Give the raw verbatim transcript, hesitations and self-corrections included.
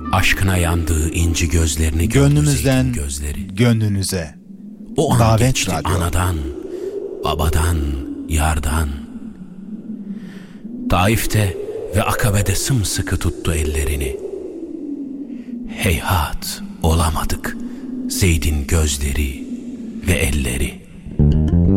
Aşkına yandığı inci gözlerini Gönlümüzden gözleri. Gönlünüze. O an Davet geçti Radyo. anadan, babadan, yardan. Taif'te ve Akabe'de sımsıkı tuttu ellerini. Heyhat olamadık Zeyd'in gözleri ve elleri.